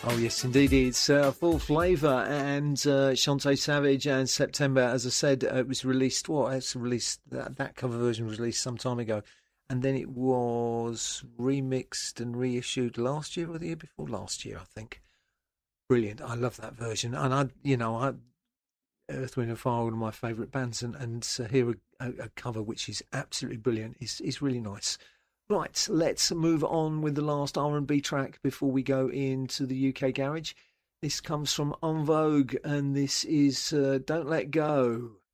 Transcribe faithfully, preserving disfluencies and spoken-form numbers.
Oh, yes, indeed. It's uh, Full Flavour and uh, Shantae Savage and September. As I said, uh, it was released, what? It's released, that, that cover version was released some time ago. And then it was remixed and reissued last year or the year before last year, I think. Brilliant. I love that version. And I, you know, I, Earth, Wind and Fire are one of my favourite bands. And, and to hear a, a, a cover which is absolutely brilliant is, is really nice. Right, let's move on with the last R and B track before we go into the U K Garage. This comes from En Vogue, and this is uh, Don't Let Go.